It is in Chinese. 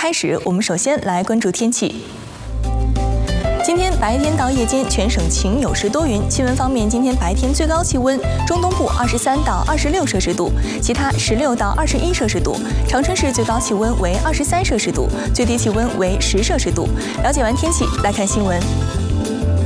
开始，我们首先来关注天气。今天白天到夜间全省晴有时多云。气温方面，今天白天最高气温中东部23到26摄氏度，其他16到21摄氏度。长春市最高气温为23摄氏度，最低气温为10摄氏度。了解完天气，来看新闻。